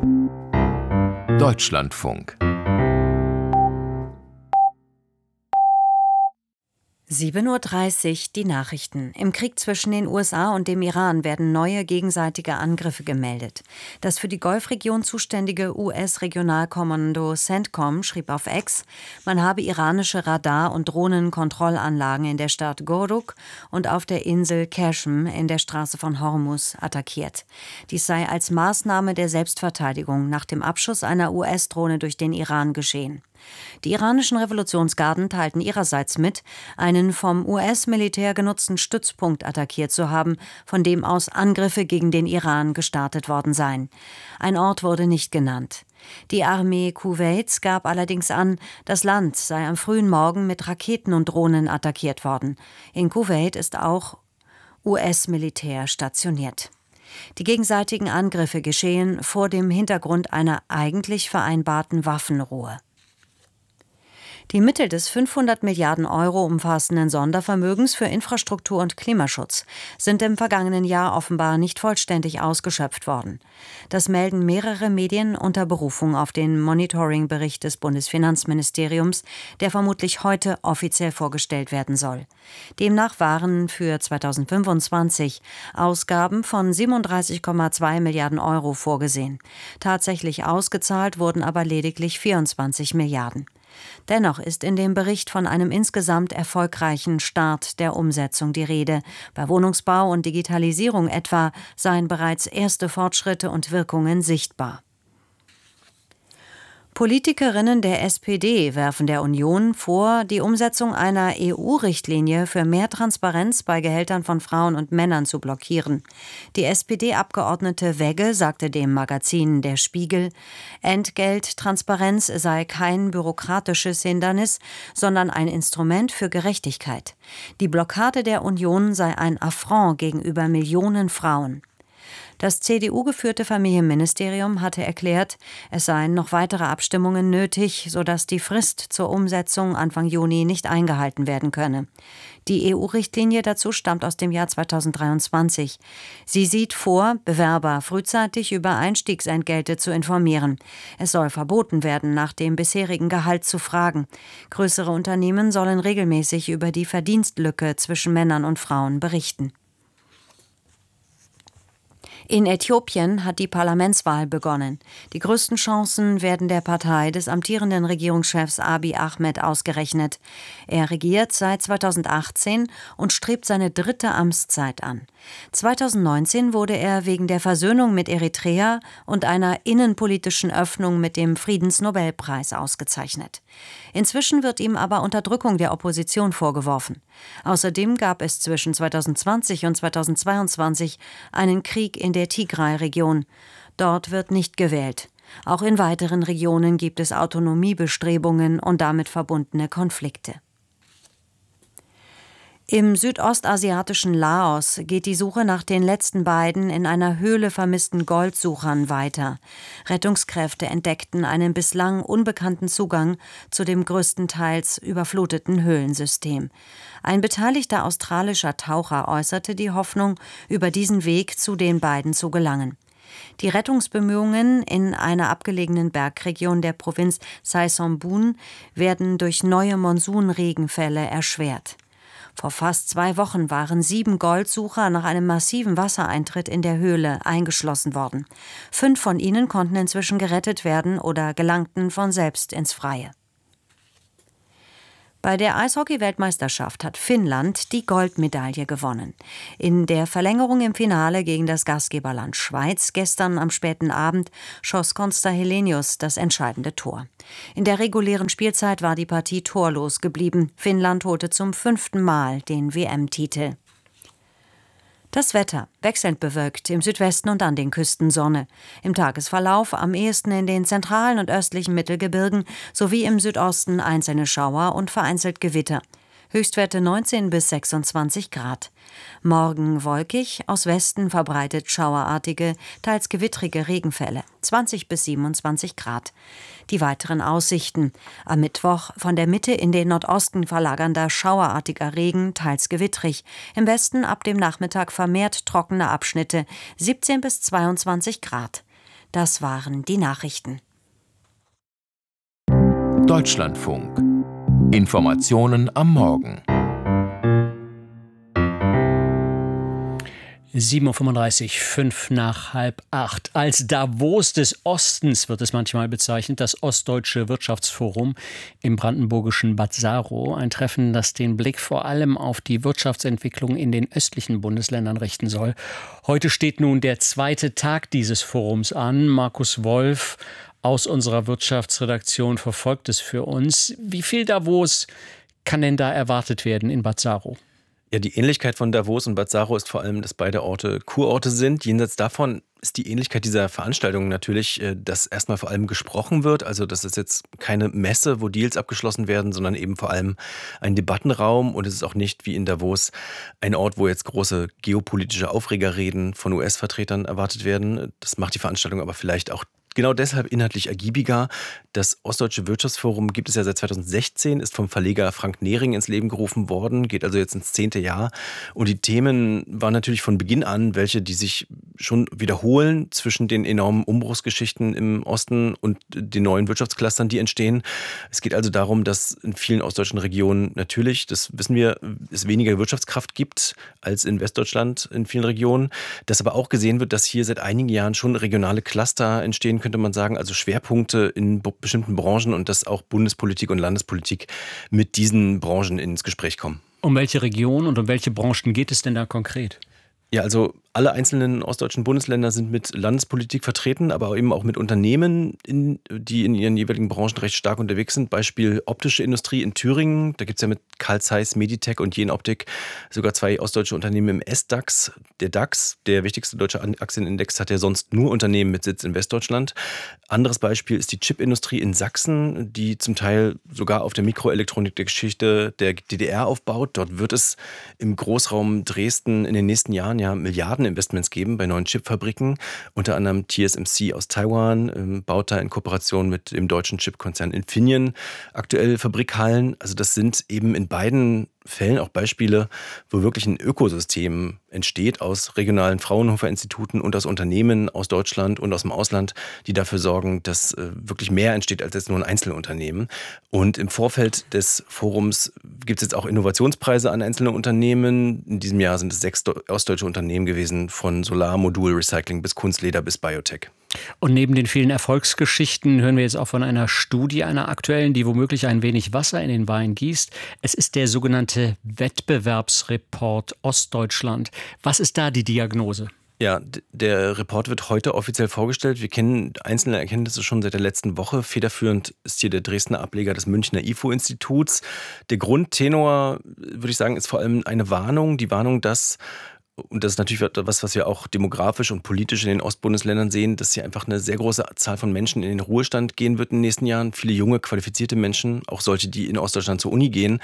Deutschlandfunk 7:30 Uhr, die Nachrichten. Im Krieg zwischen den USA und dem Iran werden neue gegenseitige Angriffe gemeldet. Das für die Golfregion zuständige US-Regionalkommando CENTCOM schrieb auf X, man habe iranische Radar- und Drohnenkontrollanlagen in der Stadt Goruk und auf der Insel Qashm in der Straße von Hormuz attackiert. Dies sei als Maßnahme der Selbstverteidigung nach dem Abschuss einer US-Drohne durch den Iran geschehen. Die iranischen Revolutionsgarden teilten ihrerseits mit, einen vom US-Militär genutzten Stützpunkt attackiert zu haben, von dem aus Angriffe gegen den Iran gestartet worden seien. Ein Ort wurde nicht genannt. Die Armee Kuwaits gab allerdings an, das Land sei am frühen Morgen mit Raketen und Drohnen attackiert worden. In Kuwait ist auch US-Militär stationiert. Die gegenseitigen Angriffe geschehen vor dem Hintergrund einer eigentlich vereinbarten Waffenruhe. Die Mittel des 500 Milliarden Euro umfassenden Sondervermögens für Infrastruktur und Klimaschutz sind im vergangenen Jahr offenbar nicht vollständig ausgeschöpft worden. Das melden mehrere Medien unter Berufung auf den Monitoring-Bericht des Bundesfinanzministeriums, der vermutlich heute offiziell vorgestellt werden soll. Demnach waren für 2025 Ausgaben von 37,2 Milliarden Euro vorgesehen. Tatsächlich ausgezahlt wurden aber lediglich 24 Milliarden. Dennoch ist in dem Bericht von einem insgesamt erfolgreichen Start der Umsetzung die Rede. Bei Wohnungsbau und Digitalisierung etwa seien bereits erste Fortschritte und Wirkungen sichtbar. Politikerinnen der SPD werfen der Union vor, die Umsetzung einer EU-Richtlinie für mehr Transparenz bei Gehältern von Frauen und Männern zu blockieren. Die SPD-Abgeordnete Wegge sagte dem Magazin Der Spiegel, Entgelttransparenz sei kein bürokratisches Hindernis, sondern ein Instrument für Gerechtigkeit. Die Blockade der Union sei ein Affront gegenüber Millionen Frauen. Das CDU-geführte Familienministerium hatte erklärt, es seien noch weitere Abstimmungen nötig, sodass die Frist zur Umsetzung Anfang Juni nicht eingehalten werden könne. Die EU-Richtlinie dazu stammt aus dem Jahr 2023. Sie sieht vor, Bewerber frühzeitig über Einstiegsentgelte zu informieren. Es soll verboten werden, nach dem bisherigen Gehalt zu fragen. Größere Unternehmen sollen regelmäßig über die Verdienstlücke zwischen Männern und Frauen berichten. In Äthiopien hat die Parlamentswahl begonnen. Die größten Chancen werden der Partei des amtierenden Regierungschefs Abiy Ahmed ausgerechnet. Er regiert seit 2018 und strebt seine dritte Amtszeit an. 2019 wurde er wegen der Versöhnung mit Eritrea und einer innenpolitischen Öffnung mit dem Friedensnobelpreis ausgezeichnet. Inzwischen wird ihm aber Unterdrückung der Opposition vorgeworfen. Außerdem gab es zwischen 2020 und 2022 einen Krieg in der Tigray-Region. Dort wird nicht gewählt. Auch in weiteren Regionen gibt es Autonomiebestrebungen und damit verbundene Konflikte. Im südostasiatischen Laos geht die Suche nach den letzten beiden in einer Höhle vermissten Goldsuchern weiter. Rettungskräfte entdeckten einen bislang unbekannten Zugang zu dem größtenteils überfluteten Höhlensystem. Ein beteiligter australischer Taucher äußerte die Hoffnung, über diesen Weg zu den beiden zu gelangen. Die Rettungsbemühungen in einer abgelegenen Bergregion der Provinz Sai Songboon werden durch neue Monsunregenfälle erschwert. Vor fast 2 Wochen waren 7 Goldsucher nach einem massiven Wassereintritt in der Höhle eingeschlossen worden. 5 von ihnen konnten inzwischen gerettet werden oder gelangten von selbst ins Freie. Bei der Eishockey-Weltmeisterschaft hat Finnland die Goldmedaille gewonnen. In der Verlängerung im Finale gegen das Gastgeberland Schweiz gestern am späten Abend schoss Konsta Helenius das entscheidende Tor. In der regulären Spielzeit war die Partie torlos geblieben. Finnland holte zum 5. Mal den WM-Titel. Das Wetter: wechselnd bewölkt, im Südwesten und an den Küsten Sonne. Im Tagesverlauf am ehesten in den zentralen und östlichen Mittelgebirgen sowie im Südosten einzelne Schauer und vereinzelt Gewitter. Höchstwerte 19 bis 26 Grad. Morgen wolkig, aus Westen verbreitet schauerartige, teils gewittrige Regenfälle, 20 bis 27 Grad. Die weiteren Aussichten: am Mittwoch von der Mitte in den Nordosten verlagernder schauerartiger Regen, teils gewittrig. Im Westen ab dem Nachmittag vermehrt trockene Abschnitte, 17 bis 22 Grad. Das waren die Nachrichten. Deutschlandfunk. Informationen am Morgen. 7:35 Uhr, 7:55. Als Davos des Ostens wird es manchmal bezeichnet, das Ostdeutsche Wirtschaftsforum im brandenburgischen Bad Saro. Ein Treffen, das den Blick vor allem auf die Wirtschaftsentwicklung in den östlichen Bundesländern richten soll. Heute steht nun der zweite Tag dieses Forums an. Markus Wolf aus unserer Wirtschaftsredaktion verfolgt es für uns. Wie viel Davos kann denn da erwartet werden in Bad Saro? Ja, die Ähnlichkeit von Davos und Bad Saro ist vor allem, dass beide Orte Kurorte sind. Jenseits davon ist die Ähnlichkeit dieser Veranstaltung natürlich, dass erstmal vor allem gesprochen wird. Also das ist jetzt keine Messe, wo Deals abgeschlossen werden, sondern eben vor allem ein Debattenraum. Und es ist auch nicht wie in Davos ein Ort, wo jetzt große geopolitische Aufregerreden von US-Vertretern erwartet werden. Das macht die Veranstaltung aber vielleicht auch genau deshalb inhaltlich ergiebiger. Das Ostdeutsche Wirtschaftsforum gibt es ja seit 2016, ist vom Verleger Frank Nehring ins Leben gerufen worden, geht also jetzt ins 10. Jahr. Und die Themen waren natürlich von Beginn an welche, die sich schon wiederholen zwischen den enormen Umbruchsgeschichten im Osten und den neuen Wirtschaftsclustern, die entstehen. Es geht also darum, dass in vielen ostdeutschen Regionen natürlich, das wissen wir, es weniger Wirtschaftskraft gibt als in Westdeutschland in vielen Regionen. Dass aber auch gesehen wird, dass hier seit einigen Jahren schon regionale Cluster entstehen, könnte man sagen, also Schwerpunkte in bestimmten Branchen und dass auch Bundespolitik und Landespolitik mit diesen Branchen ins Gespräch kommen. Um welche Region und um welche Branchen geht es denn da konkret? Ja, also alle einzelnen ostdeutschen Bundesländer sind mit Landespolitik vertreten, aber eben auch mit Unternehmen, die in ihren jeweiligen Branchen recht stark unterwegs sind. Beispiel optische Industrie in Thüringen. Da gibt es ja mit Carl Zeiss, Meditec und Jenoptik sogar 2 ostdeutsche Unternehmen im S-DAX. Der DAX, der wichtigste deutsche Aktienindex, hat ja sonst nur Unternehmen mit Sitz in Westdeutschland. Anderes Beispiel ist die Chipindustrie in Sachsen, die zum Teil sogar auf der Mikroelektronik der Geschichte der DDR aufbaut. Dort wird es im Großraum Dresden in den nächsten Jahren ja Milliardeninvestments geben bei neuen Chipfabriken. Unter anderem TSMC aus Taiwan baut da in Kooperation mit dem deutschen Chipkonzern Infineon aktuell Fabrikhallen. Also das sind eben in beiden Fällen auch Beispiele, wo wirklich ein Ökosystem entsteht aus regionalen Fraunhofer-Instituten und aus Unternehmen aus Deutschland und aus dem Ausland, die dafür sorgen, dass wirklich mehr entsteht als jetzt nur ein Einzelunternehmen. Und im Vorfeld des Forums gibt es jetzt auch Innovationspreise an einzelne Unternehmen. In diesem Jahr sind es 6 ostdeutsche Unternehmen gewesen, von Solarmodulrecycling bis Kunstleder bis Biotech. Und neben den vielen Erfolgsgeschichten hören wir jetzt auch von einer Studie, einer aktuellen, die womöglich ein wenig Wasser in den Wein gießt. Es ist der sogenannte Wettbewerbsreport Ostdeutschland. Was ist da die Diagnose? Ja, der Report wird heute offiziell vorgestellt. Wir kennen einzelne Erkenntnisse schon seit der letzten Woche. Federführend ist hier der Dresdner Ableger des Münchner IFO-Instituts. Der Grundtenor, würde ich sagen, ist vor allem eine Warnung. Die Warnung, dass, und das ist natürlich was wir auch demografisch und politisch in den Ostbundesländern sehen, dass hier einfach eine sehr große Zahl von Menschen in den Ruhestand gehen wird in den nächsten Jahren. Viele junge, qualifizierte Menschen, auch solche, die in Ostdeutschland zur Uni gehen,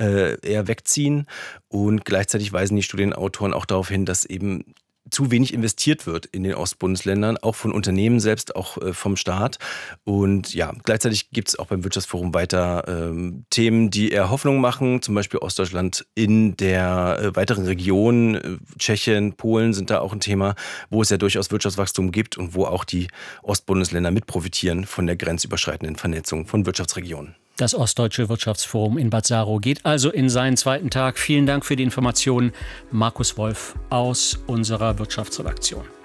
eher wegziehen. Und gleichzeitig weisen die Studienautoren auch darauf hin, dass eben zu wenig investiert wird in den Ostbundesländern, auch von Unternehmen selbst, auch vom Staat. Und ja, gleichzeitig gibt es auch beim Wirtschaftsforum weiter Themen, die eher Hoffnung machen. Zum Beispiel Ostdeutschland in der weiteren Region, Tschechien, Polen sind da auch ein Thema, wo es ja durchaus Wirtschaftswachstum gibt und wo auch die Ostbundesländer mit profitieren von der grenzüberschreitenden Vernetzung von Wirtschaftsregionen. Das Ostdeutsche Wirtschaftsforum in Bad Saro geht also in seinen zweiten Tag. Vielen Dank für die Informationen, Markus Wolf aus unserer Wirtschaftsredaktion.